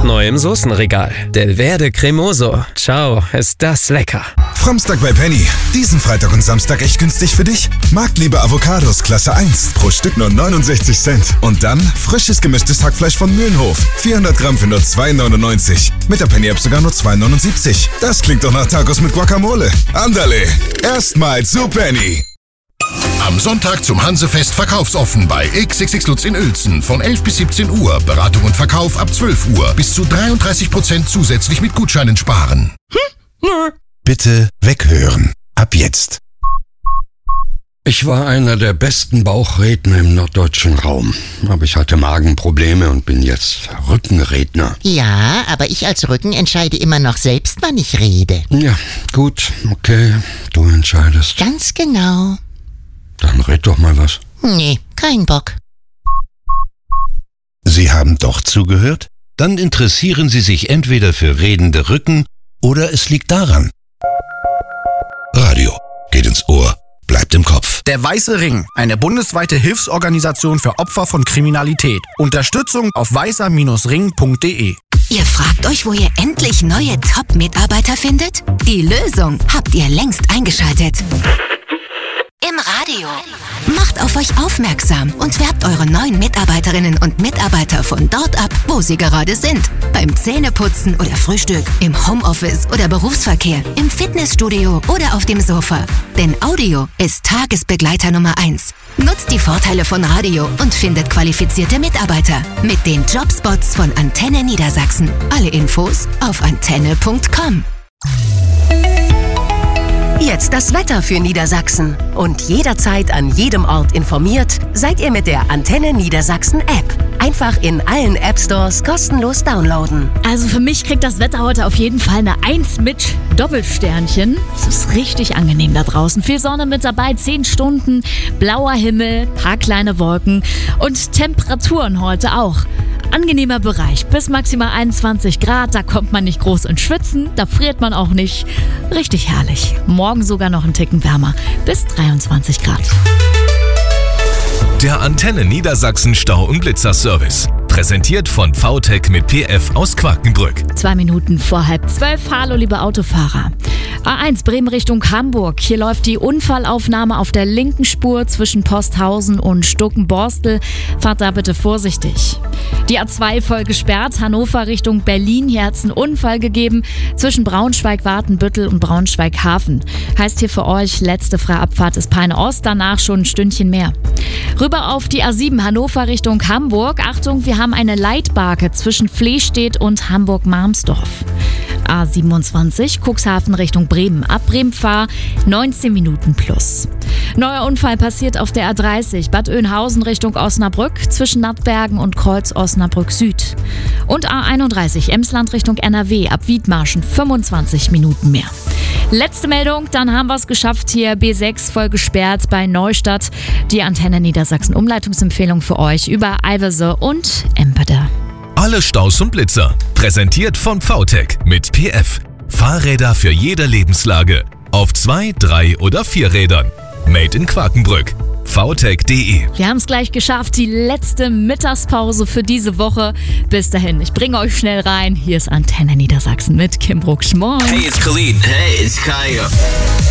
Jetzt neu im Soßenregal. Delverde Cremoso. Ciao, ist das lecker. Framstag bei Penny. Diesen Freitag und Samstag echt günstig für dich? Marktliebe Avocados Klasse 1. Pro Stück nur 69 Cent. Und dann frisches gemischtes Hackfleisch von Mühlenhof. 400 Gramm für nur 2,99. Mit der Penny-App sogar nur 2,79. Das klingt doch nach Tacos mit Guacamole. Andale, erstmal zu Penny. Am Sonntag zum Hansefest verkaufsoffen bei XXX Lutz in Uelzen von 11 bis 17 Uhr. Beratung und Verkauf ab 12 Uhr. Bis zu 33% zusätzlich mit Gutscheinen sparen. Bitte weghören. Ab jetzt. Ich war einer der besten Bauchredner im norddeutschen Raum. Aber ich hatte Magenprobleme und bin jetzt Rückenredner. Ja, aber ich als Rücken entscheide immer noch selbst, wann ich rede. Ja, gut, okay, du entscheidest. Ganz genau. Dann red doch mal was. Nee, kein Bock. Sie haben doch zugehört? Dann interessieren Sie sich entweder für redende Rücken oder es liegt daran. Radio geht ins Ohr, bleibt im Kopf. Der Weiße Ring, eine bundesweite Hilfsorganisation für Opfer von Kriminalität. Unterstützung auf weißer-ring.de. Ihr fragt euch, wo ihr endlich neue Top-Mitarbeiter findet? Die Lösung habt ihr längst eingeschaltet. Im Radio. Macht auf euch aufmerksam und werbt eure neuen Mitarbeiterinnen und Mitarbeiter von dort ab, wo sie gerade sind. Beim Zähneputzen oder Frühstück, im Homeoffice oder Berufsverkehr, im Fitnessstudio oder auf dem Sofa. Denn Audio ist Tagesbegleiter Nummer 1. Nutzt die Vorteile von Radio und findet qualifizierte Mitarbeiter mit den Jobspots von Antenne Niedersachsen. Alle Infos auf antenne.com. Jetzt das Wetter für Niedersachsen. Und jederzeit an jedem Ort informiert, seid ihr mit der Antenne Niedersachsen App. Einfach in allen App Stores kostenlos downloaden. Also für mich kriegt das Wetter heute auf jeden Fall eine 1 mit Doppelsternchen. Es ist richtig angenehm da draußen. Viel Sonne mit dabei, 10 Stunden, blauer Himmel, paar kleine Wolken und Temperaturen heute auch. Angenehmer Bereich, bis maximal 21 Grad, da kommt man nicht groß ins Schwitzen, da friert man auch nicht. Richtig herrlich. Morgen sogar noch ein Ticken wärmer, bis 23 Grad. Der Antenne Niedersachsen Stau- und Blitzerservice. Präsentiert von VTech mit PF aus Quakenbrück. 2 Minuten vor 11:30. Hallo, liebe Autofahrer. A1 Bremen Richtung Hamburg. Hier läuft die Unfallaufnahme auf der linken Spur zwischen Posthausen und Stuckenborstel. Fahrt da bitte vorsichtig. Die A2 voll gesperrt. Hannover Richtung Berlin. Hier hat es einen Unfall gegeben zwischen Braunschweig-Wartenbüttel und Braunschweig-Hafen. Heißt hier für euch, letzte freie Abfahrt ist Peine Ost. Danach schon ein Stündchen mehr. Rüber auf die A7 Hannover Richtung Hamburg. Achtung, wir haben eine Leitbarke zwischen Flehstedt und Hamburg-Marmsdorf. A27 Cuxhaven Richtung Bremen. Ab Bremen fahr 19 Minuten plus. Neuer Unfall passiert auf der A30 Bad Oeynhausen Richtung Osnabrück zwischen Nattbergen und Kreuz Osnabrück Süd. Und A31 Emsland Richtung NRW ab Wiedmarschen 25 Minuten mehr. Letzte Meldung, dann haben wir es geschafft hier. B6 voll gesperrt bei Neustadt. Die Antenne Niedersachsen Umleitungsempfehlung für euch über Eiverse und Empede. Alle Staus und Blitzer. Präsentiert von VTech mit PF. Fahrräder für jede Lebenslage. Auf 2, 3 oder 4 Rädern. Made in Quakenbrück. VTech.de. Wir haben es gleich geschafft, die letzte Mittagspause für diese Woche. Bis dahin, ich bringe euch schnell rein. Hier ist Antenne Niedersachsen mit Kim Brucksch. Moin. Hey, it's Khalid. Hey, it's Kaya.